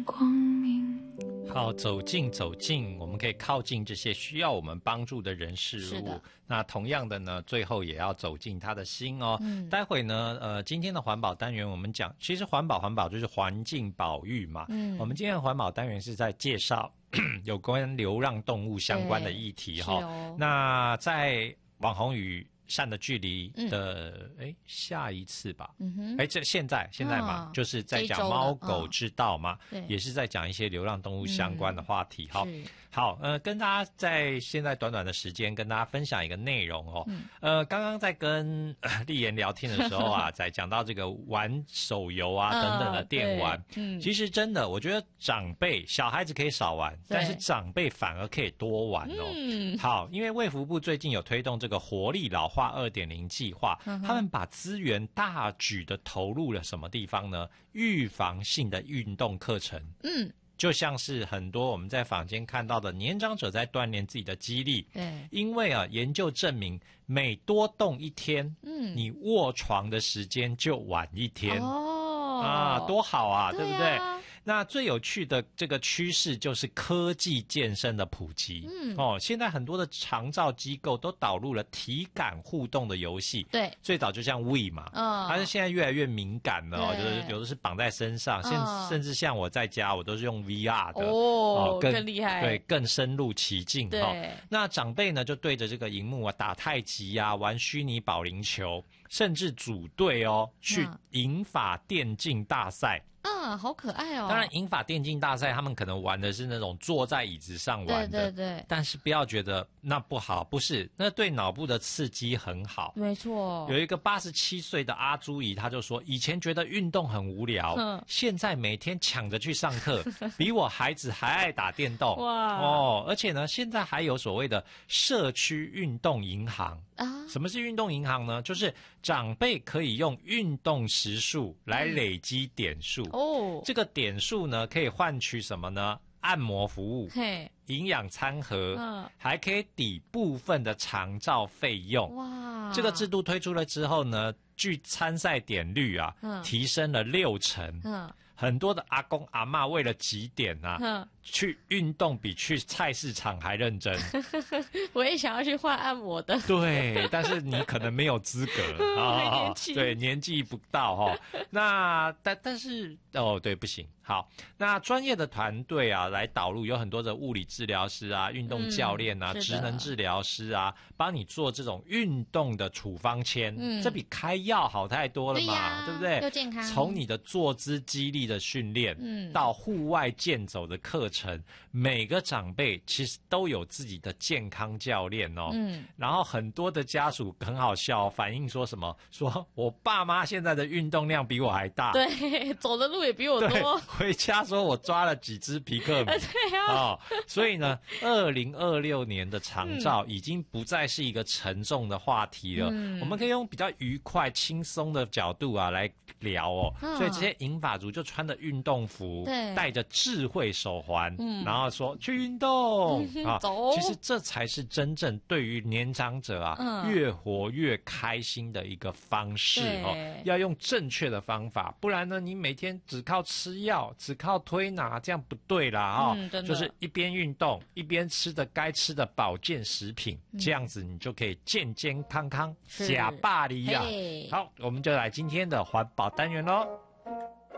光明。 好，走近，我们可以靠近这些需要我们帮助的人事物。那同样的呢，最后也要走进他的心哦。待会呢，今天的环保单元我们讲，其实环保就是环境保育嘛。我们今天的环保单元是在介绍有关流浪动物相关的议题哈。那在网红与善的距离的下一次吧，这现在嘛，就是在讲猫狗之道嘛，也是在讲一些流浪动物相关的话题。好，跟大家在现在短短的时间跟大家分享一个内容哦。刚刚在跟丽妍聊天的时候啊，在讲到这个玩手游啊等等的电玩，其实真的，我觉得长辈小孩子可以少玩，但是长辈反而可以多玩哦。好，因为卫福部最近有推动这个活力老化 2.0 计划，他们把资源大举的投入了什么地方呢？预防性的运动课程。就像是很多我们在坊间看到的年长者在锻炼自己的肌力。因为啊，研究证明每多动一天，你卧床的时间就晚一天。多好啊，对不对？那最有趣的这个趋势就是科技健身的普及。现在很多的长照机构都导入了体感互动的游戏。对，最早就像 Wii 嘛，但是现在越来越敏感了，就是有的是绑在身上，甚至像我在家，我都是用 VR 的， 更厉害， 对，更深入其境。那长辈呢，就对着这个荧幕啊，打太极啊，玩虚拟保龄球，甚至组队去银发电竞大赛。 好可爱哦！ 当然，银发电竞大赛他们可能玩的是那种坐在椅子上玩的，对。但是不要觉得那不好，不是，那对脑部的刺激很好。没错。有一个87岁的阿朱姨，她就说，以前觉得运动很无聊，现在每天抢着去上课，比我孩子还爱打电动。而且呢，现在还有所谓的社区运动银行。什么是运动银行呢？就是长辈可以用运动时数来累积点数。这个点数呢，可以换取什么呢？按摩服务、营养餐盒，还可以抵部分的长照费用。这个制度推出了之后呢，据参赛点率啊，提升了60%。很多的阿公阿嬷为了集点啊，去运动比去菜市场还认真。 我也想要去换按摩的。 对，但是你可能没有资格啊，对，年纪不到哈。那但是对，不行。好，那专业的团队啊，来导入有很多的物理治疗师啊、运动教练啊、职能治疗师啊，帮你做这种运动的处方签。这比开药好太多了嘛， 对不对？又健康。从你的坐姿肌力的训练，到户外健走的课程，每个长辈其实都有自己的健康教练哦。然后很多的家属很好笑，反映说什么？说我爸妈现在的运动量比我还大， 对，走的路也比我多。 回家说我抓了几只皮克米。对啊。所以呢，2026年的长照已经不再是一个沉重的话题了。我们可以用比较愉快、轻松的角度啊来聊哦。所以这些银发族就穿着运动服，戴着智慧手环，然后说去运动啊。其实这才是真正对于年长者啊，越活越开心的一个方式哦。要用正确的方法，不然呢，你每天只靠吃药。只靠推拿这样不对啦就是一边运动一边吃的该吃的保健食品，这样子你就可以健健康康假霸力呀。好，我们就来今天的环保单元咯。